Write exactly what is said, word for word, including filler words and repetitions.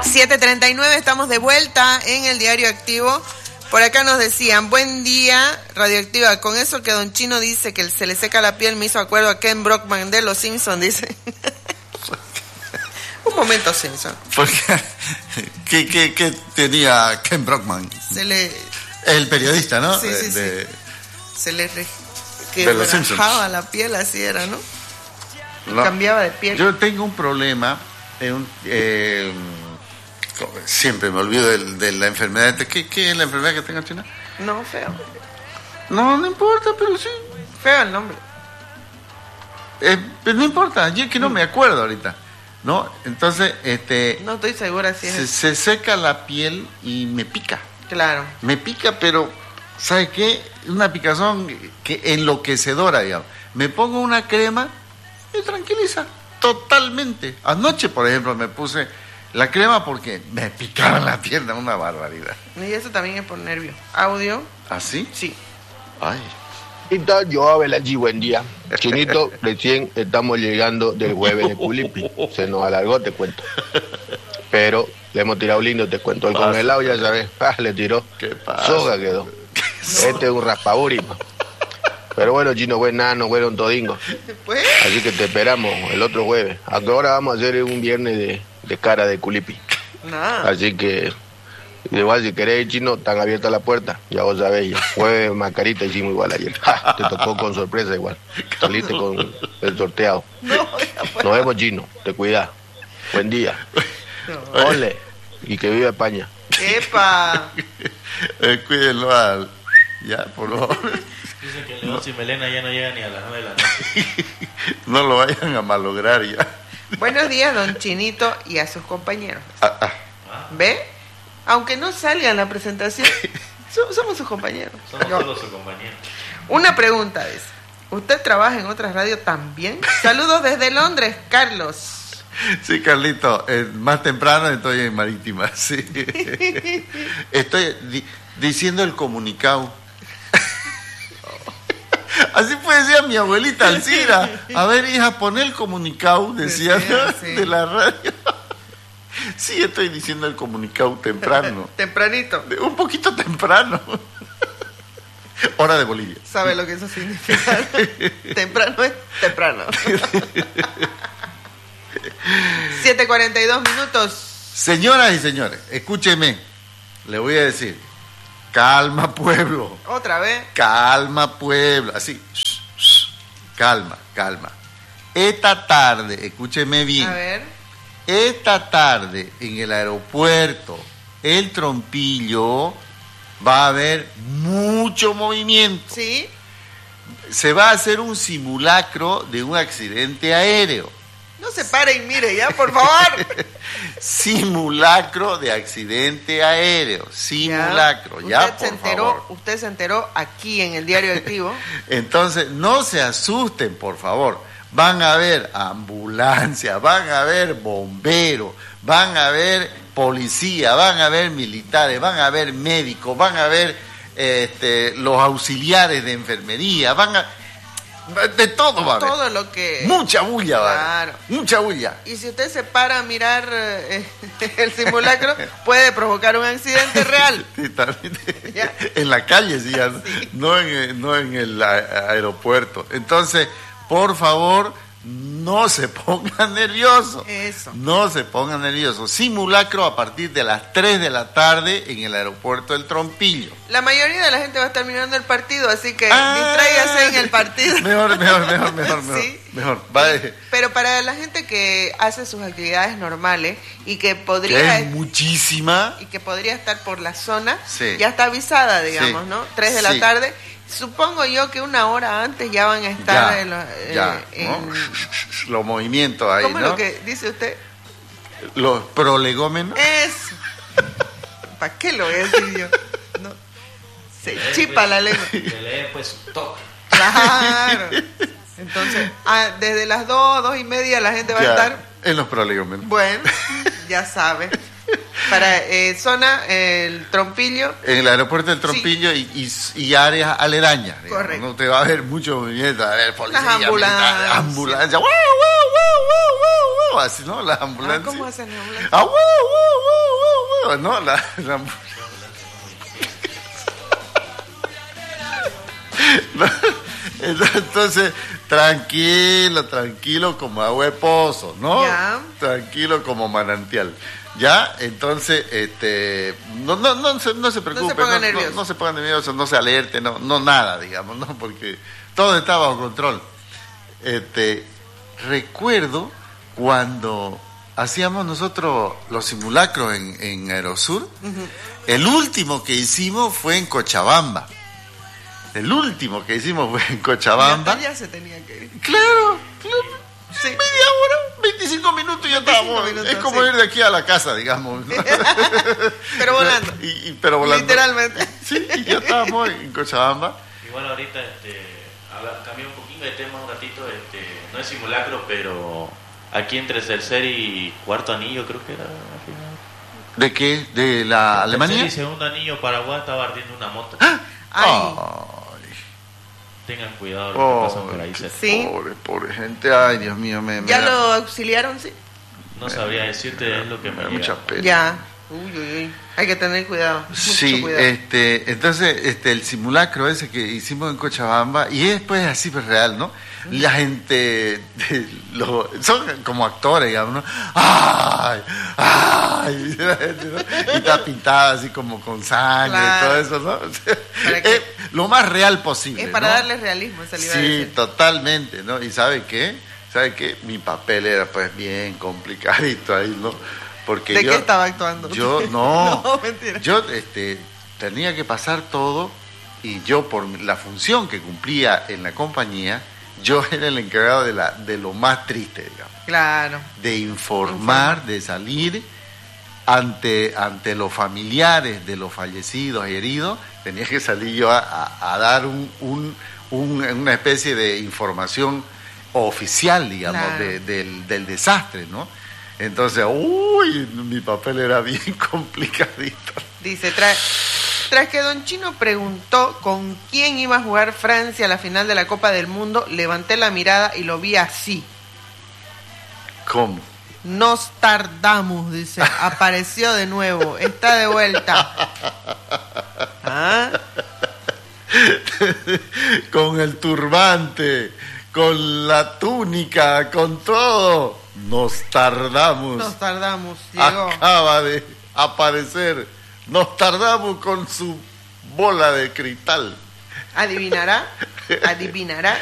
siete treinta y nueve, estamos de vuelta en el Diario Activo. Por acá nos decían, buen día, Radioactiva. Con eso que Don Chino dice que se le seca la piel, me hizo acuerdo a Ken Brockman de Los Simpsons, dice. Un momento, Simpson. Porque, ¿qué, qué, ¿Qué tenía Ken Brockman? Se le... El periodista, ¿no? Sí, sí, de, sí. Se le re... que de Los Simpsons. la piel, así era, ¿no? No, cambiaba de piel. Yo tengo un problema, eh, un, eh, siempre me olvido de, de la enfermedad. ¿Qué, ¿Qué es la enfermedad que tengo, China? No, feo. No, no importa, pero sí. Feo el nombre. Eh, pero no importa, yo es que no me acuerdo ahorita, ¿no? Entonces, este... No estoy segura si es... Se, se seca la piel y me pica. Claro. Me pica, pero, ¿sabes qué? Una picazón que enloquecedora, digamos. Me pongo una crema y me tranquiliza totalmente. Anoche, por ejemplo, me puse la crema porque me picaba la pierna, una barbaridad. Y eso también es por nervio. ¿Audio? ¿Ah, sí? Sí. Ay. ¿Qué tal? Yo, Abel, allí, buen día. Chinito, recién estamos llegando del jueves de Culipi. Se nos alargó, te cuento. Pero le hemos tirado lindo, te cuento. El congelado, ya sabes, ah, le tiró. ¿Qué pasa? Soga quedó. Este es un raspaduri. Pero bueno, Chino, buen nano, buen todingo. ¿Pues? Así que te esperamos el otro jueves. Aunque ahora vamos a hacer un viernes de, de cara de Culipi. Nada. Así que, igual si querés, Chino, están abiertas las puertas. Ya vos sabés, ya. Jueves, Macarita, hicimos igual ayer. Ja, te tocó con sorpresa igual. Saliste con el sorteado. No, pues. Nos vemos, Chino. Te cuidas. Buen día. No. Ole. Y que viva España. ¡Epa! Eh, cuídenlo al... Ya, por favor. Dicen que el León sin melena ya no llega ni a las nueve de la noche. No lo vayan a malograr ya. Buenos días, Don Chinito, y a sus compañeros. Ah, ah. ¿Ve? Aunque no salga en la presentación, so- somos sus compañeros. Somos Yo- todos sus compañeros. Una pregunta es, ¿usted trabaja en otras radios también? Saludos desde Londres, Carlos. Sí, Carlito, eh, más temprano estoy en Marítima, sí. Estoy di- diciendo el comunicado. Así fue, decía mi abuelita Alcira. A ver, hija, poné el comunicado, decía, Decía, sí. de la radio. Sí, estoy diciendo el comunicado temprano. Tempranito. De- Un poquito temprano. Hora de Bolivia. ¿Sabe lo que eso significa? Temprano es temprano. siete cuarenta y dos minutos. Señoras y señores, escúcheme. Le voy a decir, calma, pueblo. Otra vez. Calma, pueblo. Así. shh, shh, calma, calma. Esta tarde, escúcheme bien. A ver. Esta tarde en el aeropuerto El Trompillo va a haber mucho movimiento. Sí. Se va a hacer un simulacro de un accidente aéreo. No se pare y mire ya, por favor. Simulacro de accidente aéreo. Simulacro, ya, usted por se enteró, favor. Usted se enteró aquí en el Diario Activo. Entonces, no se asusten, por favor. Van a haber ambulancias, van a haber bomberos, van a haber policía, van a haber militares, van a haber médicos, van a haber este, los auxiliares de enfermería, van a... De todo va a haber. Todo lo que... Mucha bulla va a Claro. haber. Mucha bulla. Y si usted se para a mirar eh, el simulacro, puede provocar un accidente real. Sí, también. Ya. En la calle, sí, ya, Sí. no en, el- no en el a- aeropuerto. Entonces, por favor, no se pongan nerviosos. Eso. No se pongan nerviosos. Simulacro a partir de las tres de la tarde en el aeropuerto El Trompillo. La mayoría de la gente va a estar mirando el partido, así que Ah, distráigase en el partido. Mejor, mejor, mejor, mejor, mejor. Sí. Mejor. Va, Sí, pero para la gente que hace sus actividades normales y que podría que es muchísima. y que podría estar por la zona, Sí. ya está avisada, digamos, Sí. ¿no? Tres de la Sí. tarde. Supongo yo que una hora antes ya van a estar Ya, en, los- eh, ya, en- ¿no? Los movimientos ahí, ¿Cómo es ¿no? lo que dice usted? Los prolegómenos. Es. ¿Para qué lo voy a decir yo? No. Se chipa la lengua. Que le dé pues toque. Claro. Entonces, ah, desde las dos, dos y media la gente va Ya, a estar. en los prolegómenos. Bueno, ya sabe. Para eh, zona, el Trompillo. En el aeropuerto del Trompillo y, y, y áreas aledañas. digamos, Correcto. ¿no? Usted va a ver mucho movimiento, a ver, policía, Las ambulancias. militar, ambulancia, ¡wow, wow, wow, wow, wow, wow! Así, ¿no? Las Ah, ambulancias. ¿Cómo hacen las ambulancias? ¡Ah, wow, wow, wow, Claro, ¿no? La, la... No, entonces, tranquilo, tranquilo como agua de pozo, ¿no? Ya. Tranquilo como manantial. Ya, entonces, este, no, no, no, se, no se preocupe, No se ponga no, nervioso. no, no se ponga nervioso, no se alerte, no, no nada, digamos, ¿no? Porque todo está bajo control. Este, recuerdo cuando hacíamos nosotros los simulacros en, en Aerosur, uh-huh. El último que hicimos fue en Cochabamba. El último que hicimos fue en Cochabamba. Ya se tenía que ir. Claro, claro. Sí. Media hora, veinticinco minutos y ya estábamos. Minutos, es como sí. ir de aquí a la casa, digamos. ¿No? Pero volando. Y, y, pero volando. Literalmente. Sí, y ya estábamos en Cochabamba. Igual ahorita, este, habla, cambié un poquito de tema un ratito, este, no es simulacro, pero aquí entre tercer y cuarto anillo creo que era. ¿De qué? ¿De la Alemania? Tercer y segundo anillo, Paraguay estaba ardiendo una moto. ¡Ah! Ay. Ay. Tengan cuidado lo Pobre, que pasa por ahí cerca. Sí. Pobre, pobre gente. Ay, Dios mío, me, me ¿Ya da, lo auxiliaron? Sí. No sabría decirte, es lo que me me da llega. mucha pena. Ya. Uy, uy, uy. Hay que tener cuidado. Mucho Sí, cuidado. este, entonces, este, el simulacro ese que hicimos en Cochabamba, y después así pues real, ¿no? La gente, de, lo, son como actores, digamos, ¿no? ¡Ay! ¡Ay! Y está pintada así como con sangre, Claro. y todo eso, ¿no? O sea, ¿Para qué? es lo más real posible. Es para ¿no? darle realismo, esa libertad. Sí, totalmente, ¿no? ¿Y sabe qué? ¿Sabe qué? Mi papel era pues bien complicadito ahí, ¿no? Porque ¿De yo, qué estaba actuando? Yo, no, No, mentira. yo este, tenía que pasar todo y yo por la función que cumplía en la compañía, yo era el encargado de, la, de lo más triste, digamos, Claro. de informar, de salir ante, ante los familiares de los fallecidos y heridos, tenía que salir yo a, a, a dar un, un, un, una especie de información oficial, digamos, Claro. de, del, del desastre, ¿no? Entonces, uy, mi papel era bien complicadito. Dice, tras, tras que Don Chino preguntó con quién iba a jugar Francia a la final de la Copa del Mundo, levanté la mirada y lo vi así. ¿Cómo? Nos tardamos, dice. Apareció de nuevo. Está de vuelta. ¿Ah? Con el turbante, con la túnica, con todo. Nos tardamos. Nos tardamos. Llegó. Acaba de aparecer. Nos tardamos con su bola de cristal. ¿Adivinará? ¿Adivinará?